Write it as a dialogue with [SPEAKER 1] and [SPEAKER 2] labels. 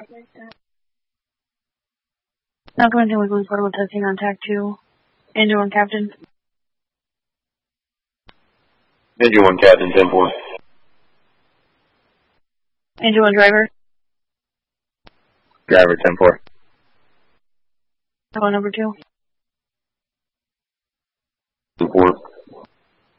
[SPEAKER 1] Now commencing weekly portable testing on TAC 2. Engine 1 Captain.
[SPEAKER 2] Engine 1 Captain, 10-4.
[SPEAKER 1] Engine 1 Driver.
[SPEAKER 2] Driver, 10-4.
[SPEAKER 1] Hello, number 2.
[SPEAKER 2] 10-4.